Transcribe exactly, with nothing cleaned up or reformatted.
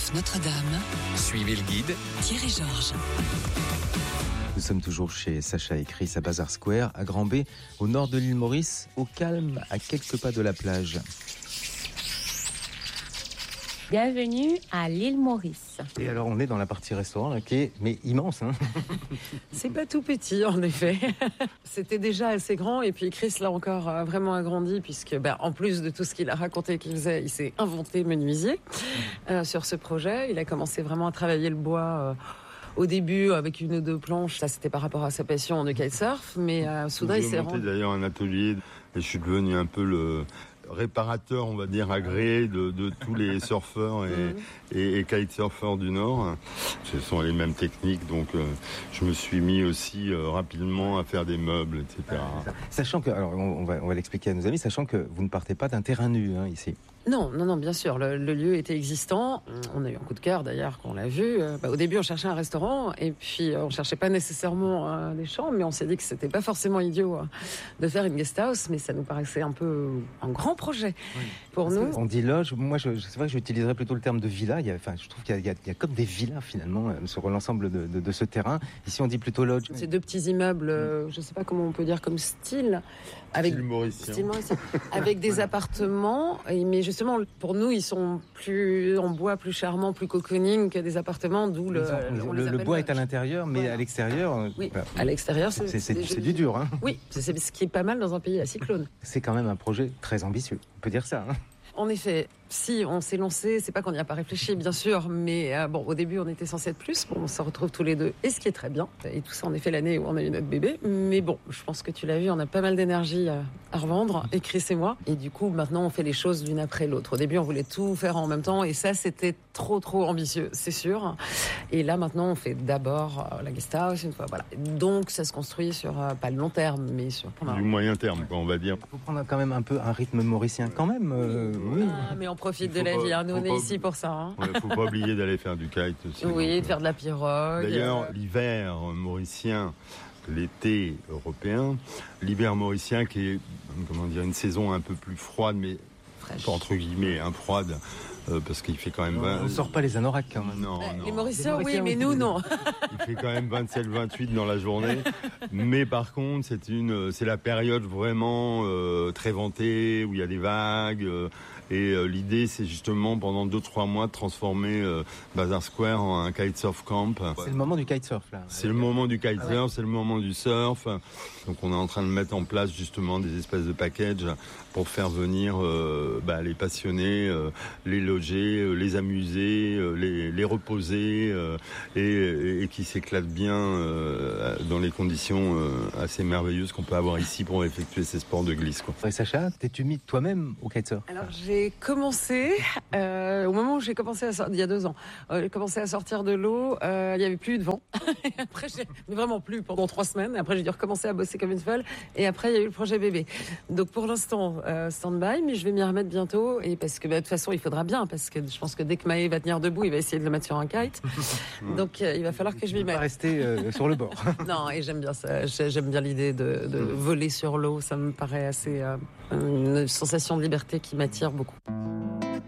Golfe Notre-Dame. Suivez le guide. Thierry Georges. Nous sommes toujours chez Sacha et Chris à Bazar Square, à Grand-Bay, au nord de l'île Maurice, au calme, à quelques pas de la plage. Bienvenue à l'île Maurice. Et alors on est dans la partie restaurant là, qui est mais immense. Hein. C'est pas tout petit en effet. C'était déjà assez grand et puis Chris l'a encore euh, vraiment agrandi puisque ben, en plus de tout ce qu'il a raconté qu'il faisait, il s'est inventé menuisier euh, sur ce projet. Il a commencé vraiment à travailler le bois euh, au début avec une ou deux planches. Ça c'était par rapport à sa passion de kitesurf, mais euh, soudain il s'est monté rendu... d'ailleurs un atelier et je suis devenu un peu le réparateur, on va dire, agréé de, de tous les surfeurs et, mmh. et, et kitesurfers du Nord. Ce sont les mêmes techniques, donc euh, je me suis mis aussi euh, rapidement à faire des meubles, et cetera. Sachant que, alors on, on va, on va l'expliquer à nos amis, sachant que vous ne partez pas d'un terrain nu hein, ici. Non, non, non, bien sûr. Le, le lieu était existant. On a eu un coup de cœur d'ailleurs quand on l'a vu. Euh, bah, au début, on cherchait un restaurant et puis euh, on cherchait pas nécessairement euh, des chambres, mais on s'est dit que c'était pas forcément idiot euh, de faire une guest house, mais ça nous paraissait un peu un grand projet oui. pour Parce nous. On dit loge. Moi, je, c'est vrai que j'utiliserais plutôt le terme de villa. Il y a, enfin, je trouve qu'il y a, il y a, il y a comme des villas finalement euh, sur l'ensemble de, de, de ce terrain. Ici, on dit plutôt lodge. C'est deux petits immeubles. Euh, je sais pas comment on peut dire comme style. Avec, style mauricien. Style mauricien. Avec des appartements, mais justement pour nous ils sont plus en bois, plus charmants, plus cocooning que des appartements, d'où le, ont, le, le bois est à l'intérieur, mais voilà. À l'extérieur. Oui, bah, à l'extérieur c'est, c'est, c'est, c'est, c'est du dur. Hein. Oui, c'est, c'est ce qui est pas mal dans un pays à cyclone. C'est quand même un projet très ambitieux, on peut dire ça. Hein. En effet, si on s'est lancé, c'est pas qu'on n'y a pas réfléchi, bien sûr, mais euh, bon, au début, on était censé être plus. Bon, on se retrouve tous les deux, et ce qui est très bien. Et tout ça, en effet, l'année où on a eu notre bébé. Mais bon, je pense que tu l'as vu, on a pas mal d'énergie à, à revendre, et Chris et moi. Et du coup, maintenant, on fait les choses l'une après l'autre. Au début, on voulait tout faire en même temps, et ça, c'était trop, trop ambitieux, c'est sûr. Et là, maintenant, on fait d'abord euh, la guest house, une fois, voilà. Donc, ça se construit sur euh, pas le long terme, mais sur du moyen terme, quoi, on va dire. Il faut prendre quand même un peu un rythme mauricien, quand même. Euh, oui. Ah, mais on profite de la pas, vie, hein. Nous on est pas, ici pour ça. Hein. Ouais, faut pas oublier d'aller faire du kite aussi. Oui, donc, de faire de la pirogue. D'ailleurs, euh... l'hiver mauricien, l'été européen, l'hiver mauricien qui est, comment dire, une saison un peu plus froide, mais fraîche. Entre guillemets, hein, froide. Euh, parce qu'il fait quand même... vingt... On ne sort pas les anoraks quand même. Non, bah, non. Les Mauriciens, oui, mais nous, non. Il fait quand même vingt-sept vingt-huit dans la journée. Mais par contre, c'est, une, c'est la période vraiment euh, très ventée, où il y a des vagues. Euh, et euh, l'idée, c'est justement, pendant deux trois mois, de transformer euh, Bazar Square en un kitesurf camp. C'est le moment du kitesurf, là. C'est le moment du kitesurf, ah ouais. C'est le moment du surf. Donc on est en train de mettre en place, justement, des espèces de packages pour faire venir euh, bah, les passionnés, euh, les loger, les amuser, les, les reposer euh, et, et qui s'éclatent bien euh, dans les conditions euh, assez merveilleuses qu'on peut avoir ici pour effectuer ces sports de glisse. Quoi. Et Sacha, t'es-tu mis toi-même au kitesurf ? Alors j'ai commencé, euh, au moment où j'ai commencé à sortir, il y a deux ans, euh, j'ai commencé à sortir de l'eau, euh, il n'y avait plus de vent. Et après, j'ai, mais vraiment plus pendant trois semaines. Après, j'ai dû recommencer à bosser comme une folle. Et après, il y a eu le projet bébé. Donc pour l'instant, euh, stand-by, mais je vais m'y remettre bientôt. Et parce que bah, de toute façon, il faudra bien, parce que je pense que dès que Maë va tenir debout, il va essayer de le mettre sur un kite. Donc euh, il va falloir que je m'y mette. Pas rester euh, sur le bord. Non, et j'aime bien ça. J'aime bien l'idée de, de voler sur l'eau. Ça me paraît assez euh, une sensation de liberté qui m'attire beaucoup.